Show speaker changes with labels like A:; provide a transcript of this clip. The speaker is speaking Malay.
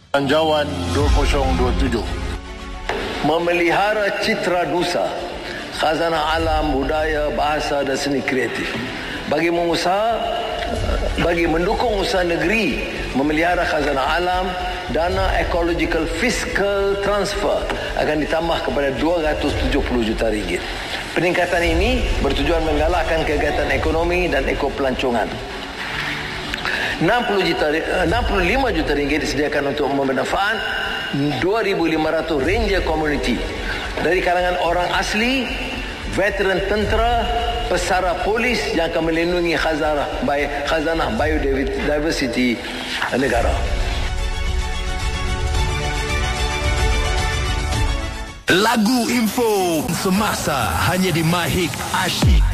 A: Belanjawan 2027.
B: Memelihara citra nusa, khazanah alam, budaya, bahasa dan seni kreatif. Bagi mendukung usaha negeri memelihara khazanah alam, dana ecological fiscal transfer akan ditambah kepada 270 juta ringgit. Peningkatan ini bertujuan menggalakkan kegiatan ekonomi dan ekopelancongan. 65 juta ringgit disediakan untuk bermanfaat 2,500 ranger community dari kalangan orang asli, veteran tentera, pesara polis yang akan melindungi khazanah biodiversity negara.
C: Lagu info semasa hanya di Mahik Asyik.